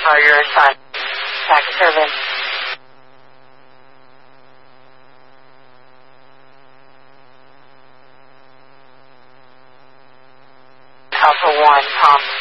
car you're assigned. Tax service. Alpha 1, Tom.